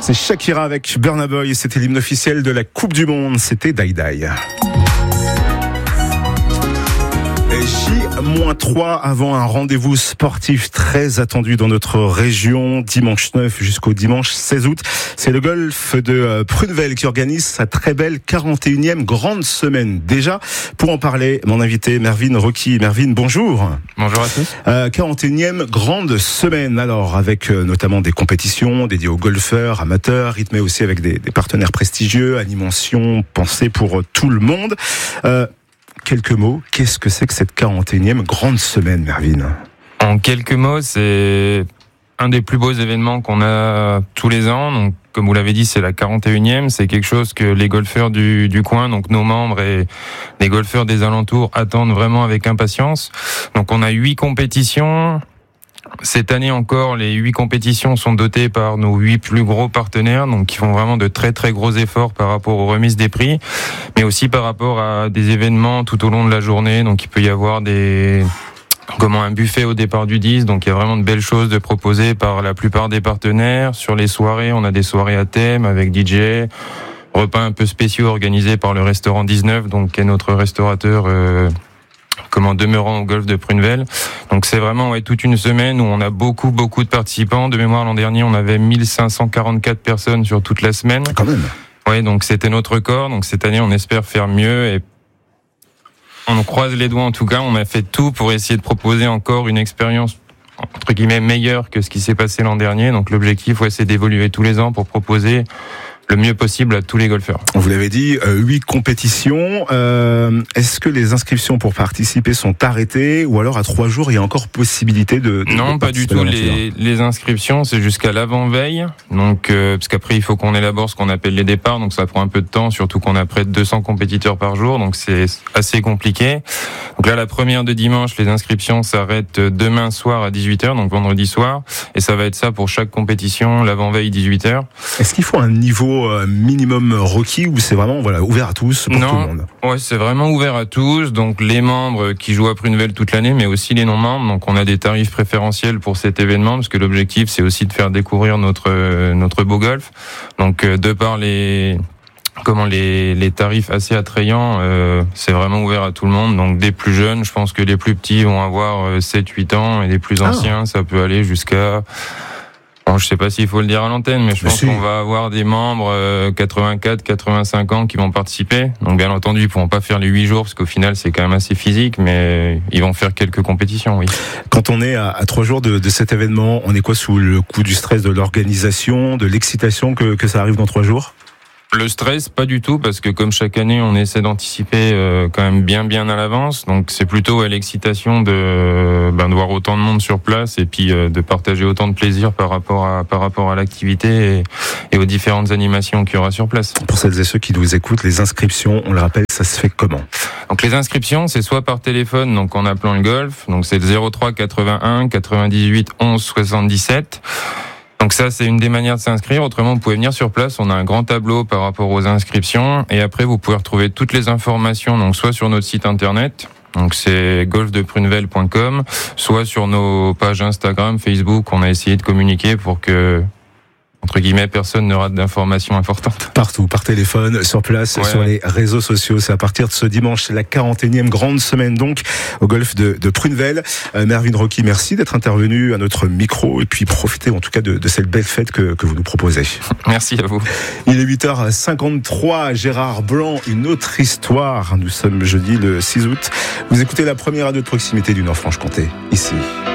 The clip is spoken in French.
C'est Shakira avec Burna Boy, c'était l'hymne officiel de la Coupe du Monde, c'était Die Die. J-3 avant un rendez-vous sportif très attendu dans notre région, dimanche 9 jusqu'au dimanche 16 août. C'est le golf de Prunevel qui organise sa très belle 41e grande semaine. Déjà, pour en parler, mon invité Mervyn Rocky. Mervyn, bonjour. Bonjour à tous. 41e grande semaine, alors avec notamment des compétitions dédiées aux golfeurs, amateurs, rythmées aussi avec des partenaires prestigieux, animation pensée pour tout le monde. Quelques mots, qu'est-ce que c'est que cette 41e grande semaine, Mervyn ? En quelques mots, c'est un des plus beaux événements qu'on a tous les ans. Donc, comme vous l'avez dit, c'est la 41e. C'est quelque chose que les golfeurs du coin, donc nos membres et les golfeurs des alentours attendent vraiment avec impatience. Donc, on a 8 compétitions. Cette année encore, les 8 compétitions sont dotées par nos 8 plus gros partenaires, donc qui font vraiment de très très gros efforts par rapport aux remises des prix, mais aussi par rapport à des événements tout au long de la journée. Donc il peut y avoir un buffet au départ du 10, donc il y a vraiment de belles choses de proposer par la plupart des partenaires. Sur les soirées, on a des soirées à thème avec DJ, repas un peu spéciaux organisés par le restaurant 19, donc qui est notre restaurateur demeurant au golf de Prunevel. Donc c'est vraiment toute une semaine où on a beaucoup de participants. De mémoire, l'an dernier, on avait 1544 personnes sur toute la semaine. Quand même. Ouais, donc c'était notre record. Donc cette année, on espère faire mieux et on croise les doigts en tout cas. On a fait tout pour essayer de proposer encore une expérience entre guillemets meilleure que ce qui s'est passé l'an dernier. Donc l'objectif, c'est d'évoluer tous les ans pour proposer le mieux possible à tous les golfeurs. Vous l'avez dit, 8 compétitions. Est-ce que les inscriptions pour participer sont arrêtées ou alors à 3 jours, il y a encore possibilité de Non, pas du tout. Les inscriptions, c'est jusqu'à l'avant-veille. Donc, parce qu'après, il faut qu'on élabore ce qu'on appelle les départs. Donc, ça prend un peu de temps, surtout qu'on a près de 200 compétiteurs par jour. Donc, c'est assez compliqué. Donc là, la première de dimanche, les inscriptions s'arrêtent demain soir à 18h, donc vendredi soir. Et ça va être ça pour chaque compétition, l'avant-veille 18h. Est-ce qu'il faut un niveau minimum requis ou c'est vraiment ouvert à tous pour tout le monde? Ouais, c'est vraiment ouvert à tous. Donc les membres qui jouent à Prunevel toute l'année, mais aussi les non-membres. Donc on a des tarifs préférentiels pour cet événement parce que l'objectif c'est aussi de faire découvrir notre beau golf. Donc de par les tarifs assez attrayants, c'est vraiment ouvert à tout le monde. Donc des plus jeunes, je pense que les plus petits vont avoir 7-8 ans et les plus anciens, ça peut aller jusqu'à... Bon, je sais pas s'il faut le dire à l'antenne, mais je pense qu'on va avoir des membres 84, 85 ans qui vont participer. Donc bien entendu, ils pourront pas faire les 8 jours parce qu'au final, c'est quand même assez physique, mais ils vont faire quelques compétitions, oui. Quand on est à 3 jours de cet événement, on est quoi sous le coup du stress de l'organisation, de l'excitation que ça arrive dans 3 jours? Le stress, pas du tout, parce que comme chaque année, on essaie d'anticiper quand même bien à l'avance. Donc c'est plutôt l'excitation de voir autant de monde sur place et puis de partager autant de plaisir par rapport à l'activité et aux différentes animations qu'il y aura sur place. Pour celles et ceux qui nous écoutent, les inscriptions, on le rappelle, ça se fait comment? Donc les inscriptions, c'est soit par téléphone, donc en appelant le golf, donc c'est le 03 81 98 11 77. Donc ça, c'est une des manières de s'inscrire. Autrement, vous pouvez venir sur place. On a un grand tableau par rapport aux inscriptions. Et après, vous pouvez retrouver toutes les informations, donc soit sur notre site internet, donc c'est golfdeprunevel.com, soit sur nos pages Instagram, Facebook. On a essayé de communiquer pour que, entre guillemets, personne ne rate d'informations importantes. Partout, par téléphone, sur place, sur les réseaux sociaux. C'est à partir de ce dimanche, la 41e grande semaine donc, au golf de Prunevel. Mervyn Rocky, merci d'être intervenu à notre micro et puis profitez en tout cas de cette belle fête que vous nous proposez. Merci à vous. Il est 8h53, Gérard Blanc, une autre histoire. Nous sommes jeudi le 6 août. Vous écoutez la première radio de proximité du Nord-Franche-Comté, ici.